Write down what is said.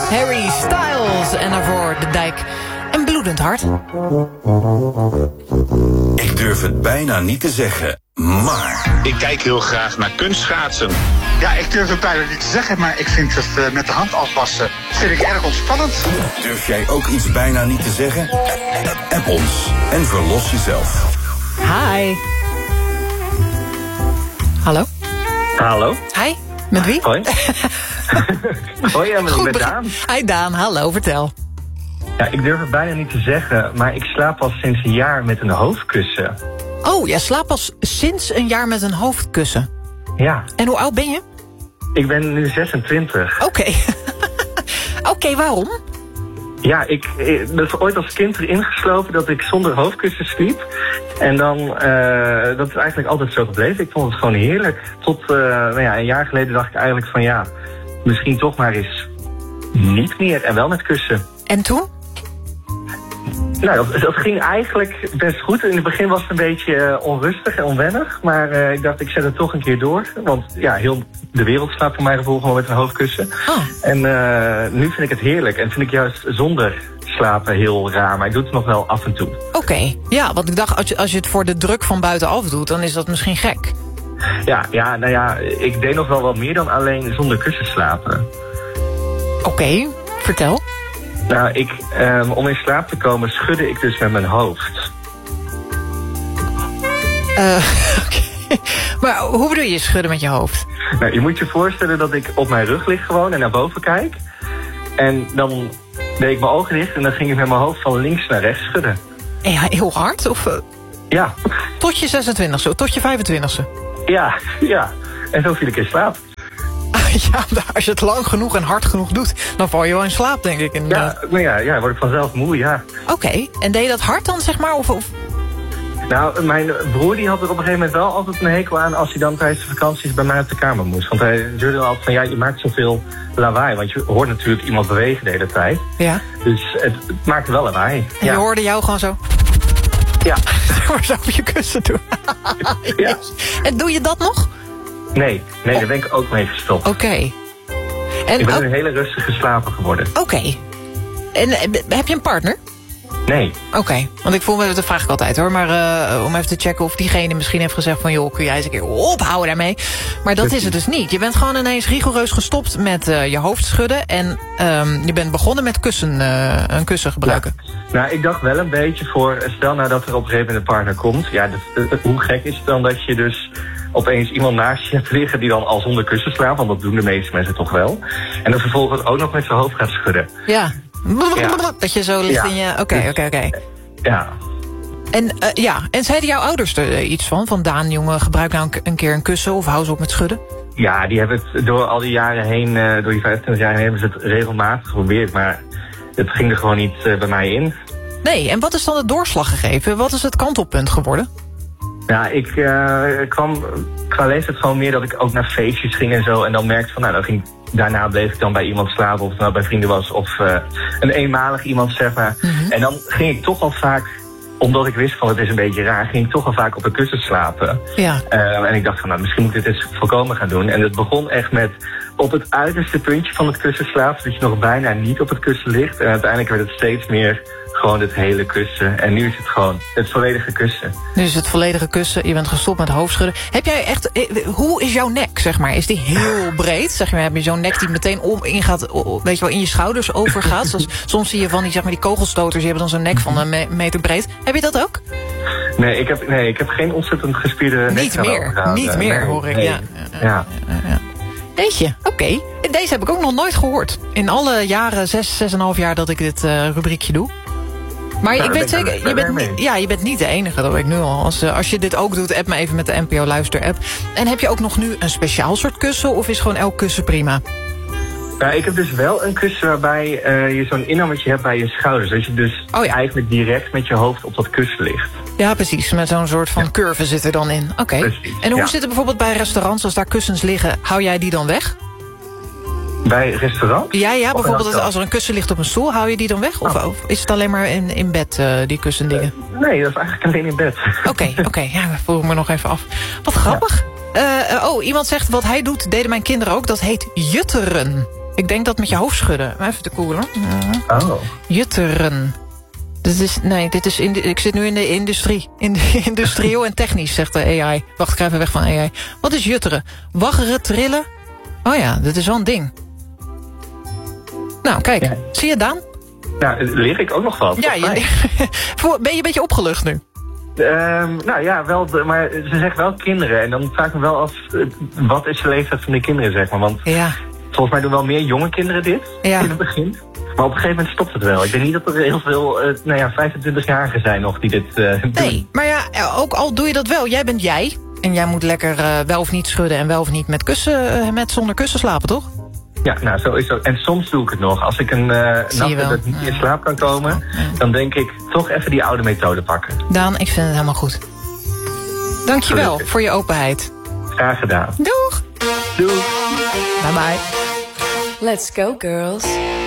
Harry Styles en daarvoor De Dijk en Bloedend Hart. Ik durf het bijna niet te zeggen, maar... Ik kijk heel graag naar kunstschaatsen. Ja, ik durf het bijna niet te zeggen, maar ik vind het met de hand afwassen vind ik erg ontspannend. Durf jij ook iets bijna niet te zeggen? App ons en verlos jezelf. Hi. Hallo? Hallo. Hi, met wie? Hoi. Hoi, Emily, met Daan. Hi Daan, hallo, vertel. Ja, ik durf het bijna niet te zeggen, maar ik slaap al sinds een jaar met een hoofdkussen. Oh, jij slaapt pas sinds een jaar met een hoofdkussen. Ja. En hoe oud ben je? Ik ben nu 26. Oké. Oké, waarom? Ja, ik ben ooit als kind erin geslopen dat ik zonder hoofdkussen sliep. En dan, dat is eigenlijk altijd zo gebleven. Ik vond het gewoon heerlijk. Tot een jaar geleden dacht ik eigenlijk van ja, misschien toch maar eens niet meer en wel met kussen. En toen? Nou, dat ging eigenlijk best goed. In het begin was het een beetje onrustig en onwennig. Maar ik dacht, ik zet het toch een keer door. Want ja, heel de wereld slaapt voor mijn gevoel gewoon met een hoofdkussen. Oh. En nu vind ik het heerlijk. En vind ik juist zonder slapen heel raar. Maar ik doe het nog wel af en toe. Oké. Ja, want ik dacht, als je het voor de druk van buitenaf doet, dan is dat misschien gek. Ja, nou ja, ik deed nog wel wat meer dan alleen zonder kussen slapen. Oké, vertel. Nou, om in slaap te komen schudde ik dus met mijn hoofd. Oké. Maar hoe bedoel je schudden met je hoofd? Nou, je moet je voorstellen dat ik op mijn rug lig gewoon en naar boven kijk. En dan deed ik mijn ogen dicht en dan ging ik met mijn hoofd van links naar rechts schudden. Ja, heel hard? Of, Ja. Tot je 26e, tot je 25e? Ja. En zo viel ik in slaap. Ja, als je het lang genoeg en hard genoeg doet, dan val je wel in slaap, denk ik. Ja, word ik vanzelf moe, ja. Oké, en deed je dat hard dan, zeg maar? Of... Nou, mijn broer die had er op een gegeven moment wel altijd een hekel aan als hij dan tijdens de vakanties bij mij op de kamer moest. Want hij zeurde dan altijd van, ja, je maakt zoveel lawaai. Want je hoort natuurlijk iemand bewegen de hele tijd. Ja. Dus het maakte wel lawaai. En je hoorde jou gewoon zo... Ja. Zo op je kussen doen. Ja. En doe je dat nog? Nee, daar ben ik ook mee gestopt. Oké. En ik ben een hele rustige slaper geworden. Oké. En heb je een partner? Nee. Oké, want ik voel me, dat vraag ik altijd hoor, maar om even te checken of diegene misschien heeft gezegd van joh, kun jij eens een keer ophouden daarmee. Maar dat is het dus niet. Je bent gewoon ineens rigoureus gestopt met je hoofd schudden en je bent begonnen met een kussen gebruiken. Ja. Nou, ik dacht wel een beetje voor, stel nou dat er op een gegeven moment een partner komt. Ja, hoe gek is het dan dat je dus opeens iemand naast je hebt liggen die dan al zonder kussen slaapt, want dat doen de meeste mensen toch wel. En dan vervolgens ook nog met zijn hoofd gaat schudden. Ja. Dat je zo ligt in je... Oké. Ja. En zeiden jouw ouders er iets van? Van Daan, jongen, gebruik nou een keer een kussen of hou ze op met schudden? Ja, die hebben het door al die jaren heen, door die 25 jaar heen, hebben ze het regelmatig geprobeerd. Maar het ging er gewoon niet bij mij in. Nee, en wat is dan het doorslag gegeven? Wat is het kantelpunt geworden? Ja, ik kwam qua leeftijd gewoon meer dat ik ook naar feestjes ging en zo. En dan merkte van, nou, daarna bleef ik dan bij iemand slapen, of het nou bij vrienden was, of een eenmalig iemand, zeg maar. Mm-hmm. En dan ging ik toch al vaak, omdat ik wist van het is een beetje raar, ging ik toch al vaak op een kussen slapen. Ja. En ik dacht van, nou, misschien moet ik dit eens voorkomen gaan doen. En het begon echt met op het uiterste puntje van het kussen slapen, zodat je nog bijna niet op het kussen ligt. En uiteindelijk werd het steeds meer gewoon het hele kussen. En nu is het gewoon het volledige kussen. Nu is het volledige kussen. Je bent gestopt met hoofdschudden. Heb jij echt... Hoe is jouw nek, zeg maar? Is die heel breed? Zeg maar, heb je zo'n nek die meteen ingaat, weet je wel, in je schouders overgaat? Zoals, soms zie je van die, zeg maar, die kogelstoters, die hebben dan zo'n nek van een meter breed. Heb je dat ook? Nee, ik heb geen ontzettend gespierde nek. Niet meer, hoor ik. Nee. Ja. Weet je, oké. Deze heb ik ook nog nooit gehoord. In alle jaren, 6,5 jaar dat ik dit rubriekje doe. Maar ik weet zeker, je bent niet de enige, dat weet ik nu al. Als je dit ook doet, app me even met de NPO Luister app. En heb je ook nog nu een speciaal soort kussen of is gewoon elk kussen prima? Nou, ik heb dus wel een kussen waarbij je zo'n inhammetje hebt bij je schouders. Dat je dus eigenlijk direct met je hoofd op dat kussen ligt. Ja, precies. Met zo'n soort van curve zit er dan in. Oké. En hoe zit het bijvoorbeeld bij restaurants als daar kussens liggen? Hou jij die dan weg? Bij restaurants? Ja, bijvoorbeeld als er een kussen ligt op een stoel, hou je die dan weg? Of is het alleen maar in bed, die kussendingen? Nee, dat is eigenlijk alleen in bed. Oké. Ja, dat vroeg ik me nog even af. Wat grappig. Iemand zegt, wat hij doet, deden mijn kinderen ook. Dat heet jutteren. Ik denk dat met je hoofd schudden. Even te koelen. Oh. Jutteren. Ik zit nu in de industrie. Industrieel en technisch, zegt de AI. Wacht, ik ga even weg van AI. Wat is jutteren? Waggeren, trillen? Oh ja, dat is wel een ding. Nou, kijk. Ja. Zie je, Daan? Nou, leer ik ook nog wat. Ja, ben je een beetje opgelucht nu? Nou ja, wel, maar ze zegt wel kinderen. En dan vraag ik me wel af, wat is de leeftijd van die kinderen, zeg maar? Want volgens mij doen wel meer jonge kinderen dit in het begin. Maar op een gegeven moment stopt het wel. Ik denk niet dat er heel veel 25-jarigen zijn nog die dit doen. Nee, maar ja, ook al doe je dat wel. Jij bent jij. En jij moet lekker wel of niet schudden en wel of niet met zonder kussen slapen, toch? Ja, nou, zo is het. En soms doe ik het nog. Als ik een nacht heb dat ik niet in slaap kan komen, dan denk ik toch even die oude methode pakken. Daan, ik vind het helemaal goed. Dankjewel voor je openheid. Graag gedaan. Doeg! Doeg! Bye bye. Let's go, girls.